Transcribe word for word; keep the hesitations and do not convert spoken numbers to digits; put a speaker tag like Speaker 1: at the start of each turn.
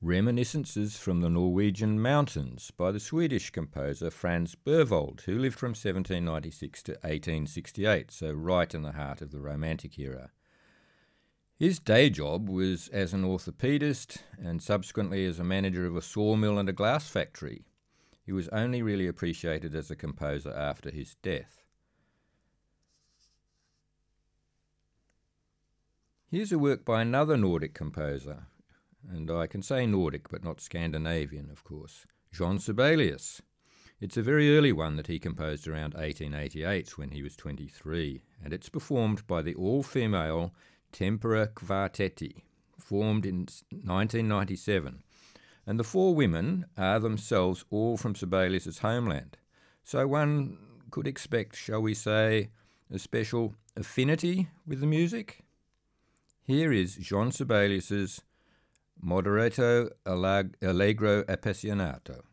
Speaker 1: Reminiscences from the Norwegian Mountains by the Swedish composer Frans Berwald, who lived from seventeen ninety-six to eighteen sixty-eight, so right in the heart of the Romantic era. His day job was as an orthopaedist and subsequently as a manager of a sawmill and a glass factory. He was only really appreciated as a composer after his death. Here's a work by another Nordic composer, and I can say Nordic but not Scandinavian, of course, Jean Sibelius. It's a very early one that he composed around eighteen eighty-eight when he was twenty-three, and it's performed by the all-female Tempera Quartetti, formed in nineteen ninety-seven, and the four women are themselves all from Sibelius's homeland. So one could expect, shall we say, a special affinity with the music. Here is Jean Sibelius's Moderato Allegro Appassionato.